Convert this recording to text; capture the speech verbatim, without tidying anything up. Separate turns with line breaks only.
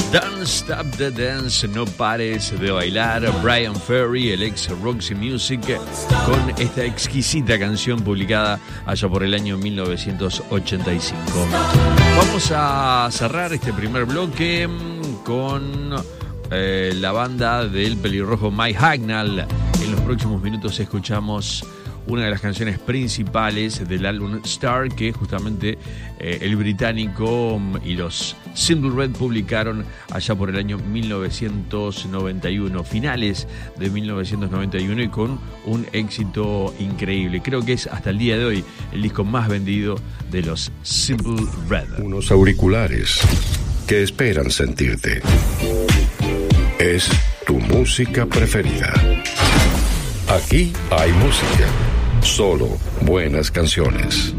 Don't Stop the Dance, no pares de bailar. Bryan Ferry, el ex Roxy Music, con esta exquisita canción publicada allá por el año mil novecientos ochenta y cinco. Vamos a cerrar este primer bloque con eh, la banda del pelirrojo Mike Hucknall. En los próximos minutos escuchamos una de las canciones principales del álbum Star, que justamente eh, el británico y los Simple Red publicaron allá por el año mil novecientos noventa y uno, finales de mil novecientos noventa y uno, y con un éxito increíble. Creo que es hasta el día de hoy el disco más vendido de los Simple Red.
Unos auriculares que esperan sentirte. Es tu música preferida. Aquí hay música. Solo buenas canciones.